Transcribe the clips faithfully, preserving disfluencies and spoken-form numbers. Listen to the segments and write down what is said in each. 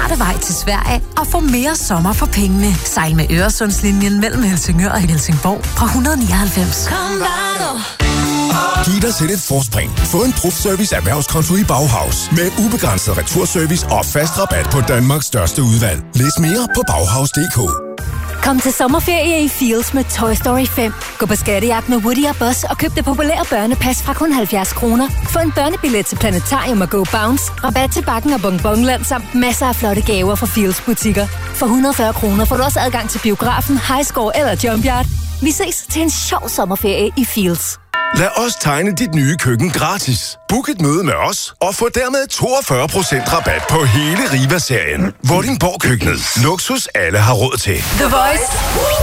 smarte vej til Sverige og få mere sommer for pengene. Sejl med Øresundslinjen mellem Helsingør og Helsingborg fra et hundrede og nioghalvfems. Kom bare. Giv dig selv et forspring. Få en Prof-service erhvervskonto i Bauhaus. Med ubegrænset returservice og fast rabat på Danmarks største udvalg. Læs mere på bauhaus punktum d k. Kom til sommerferie i Fields med Toy Story fem. Gå på skattejagt med Woody og Buzz og køb det populære børnepas fra kun halvfjerds kroner. Få en børnebillet til Planetarium og Go Bounce, rabat til Bakken og Bonbonland samt masser af flotte gaver fra Fields butikker. For et hundrede og fyrre kroner får du også adgang til biografen, Highscore eller Jumpyard. Vi ses til en sjov sommerferie i Fields. Lad os tegne dit nye køkken gratis. Book et møde med os og få dermed toogfyrre procent rabat på hele Riva-serien. Vordingborg-køkkenet. Luksus alle har råd til. The Voice.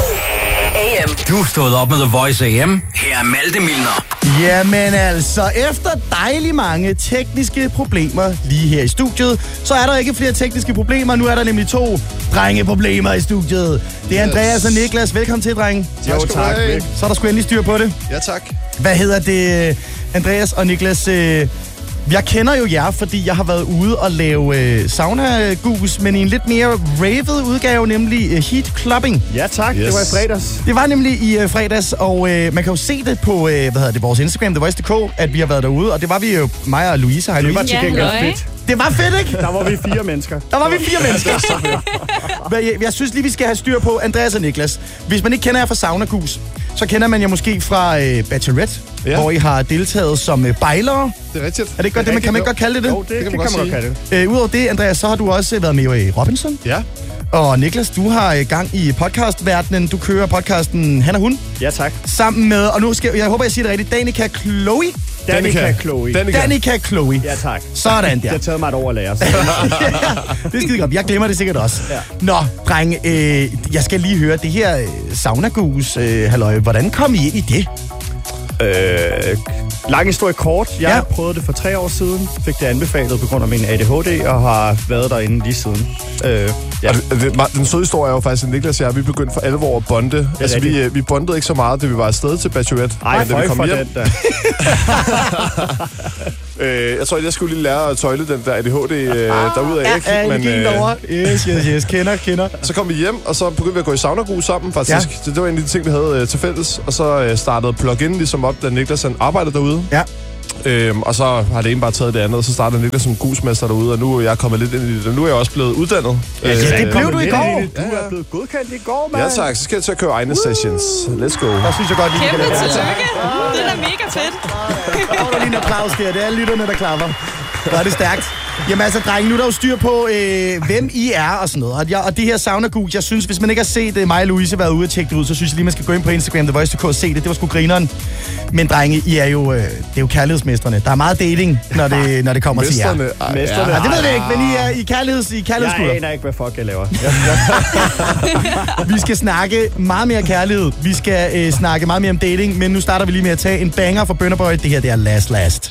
A M. Du er stået op med The Voice A M. Her er Malte Milner. Jamen altså, efter dejligt mange tekniske problemer lige her i studiet, så er der ikke flere tekniske problemer. Nu er der nemlig to drengeproblemer i studiet. Det er Andreas og Niklas. Velkommen til, drenge. Jo, tak. Så er der sgu endelig styr på det. Ja, tak. Hvad hedder det, Andreas og Niklas? Jeg kender jo jer, fordi jeg har været ude og lave øh, sauna-gus, men i en lidt mere ravet udgave, nemlig øh, heat clubbing. Ja tak, yes. Det var i fredags. Det var nemlig i øh, fredags, og øh, man kan jo se det på øh, hvad hedder det, vores Instagram, The Voice punktum d k, at vi har været derude, og det var vi jo, mig og Louise. Hej, det var til gengæld ja, fedt. Det var fedt, ikke? Der var vi fire mennesker. Der var vi fire mennesker. jeg, jeg synes lige, vi skal have styr på Andreas og Niklas. Hvis man ikke kender jer fra Sauna-gus, så kender man jer måske fra øh, Bachelorette, ja. Hvor I har deltaget som øh, bejlere. Det er rigtigt. Er det ikke godt det, man kan man ikke godt kalde det det? Jo, det, det kan, det man, kan man godt kalde det. Øh, Udover det, Andreas, så har du også været med i Robinson. Ja. Og Niklas, du har i gang i podcastverdenen. Du kører podcasten Han og Hun. Ja, tak. Sammen med, og nu skal jeg håber, jeg siger det rigtigt, Danica Chloe. Danica Chloe. Danica. Danica Chloe. Ja, tak. Sådan der. Det har taget mig et år at lære. Ja, det er skide godt. Jeg glemmer det sikkert også. Ja. Nå, drenge, øh, jeg skal lige høre det her øh, sauna-gus, øh, halløj. Hvordan kom I ind i det? Øh, lang historie kort. Jeg ja. prøvede det for tre år siden. Fik det anbefalet på grund af min A D H D, og har været derinde lige siden. Øh, ja. det, det, den søde historie er jo faktisk, at Niklas og jeg, vi begyndte for alvor at bonde. Altså, vi, vi bondede ikke så meget, da vi var afsted til Bachelorette. Ej, da vi kom hjem. Den, øh, jeg tror, jeg skulle lige lære at tøjle den der A D H D øh, derudad. Ja, ikke? ja, men, øh, derovre. Yes, yes, yes. Kender, kender. Så kom vi hjem, og så begyndte vi at gå i sauna-gus sammen, faktisk. Ja. Det, det var en af de ting, vi havde øh, til fælles. Og så øh, startede plug-in ligesom op, da Niklas han arbejdede derude. Ja. Øhm, og så har det ene bare taget det andet, og så startede Niklas som gusmester derude, og nu er jeg kommet lidt ind i det, og nu er jeg også blevet uddannet. Ja, øh, det blev du i går. Du er blevet godkendt i går, mand. Ja tak, så skal jeg til at køre egne sessions. Let's go. Der synes jeg godt, lige Kæmpe tillykke. Det er da mega fedt. Der var lige en applaus der. Det er alle lytterne, der klapper. Hvor er det stærkt. Jamen altså, drenge, nu er der jo styr på, øh, hvem I er og sådan noget. Og, jeg, og det her sauna-gus, jeg synes, hvis man ikke har set øh, mig og Louise været ude og tjekke det ud, så synes jeg lige, man skal gå ind på Instagram, The Voice punktum d k og se det. Det var sgu grineren. Men drenge, I er jo, øh, det er jo kærlighedsmestrene. Der er meget dating, når det, når det kommer til jer. Mestrene. Ja, det ved jeg ikke, men I er i kærligheds, i kærlighedskulder. Jeg aner ikke, hvad fuck jeg laver. Vi skal snakke meget mere kærlighed. Vi skal øh, snakke meget mere om dating, men nu starter vi lige med at tage en banger for Burna Boy. Det her, det er Last Last.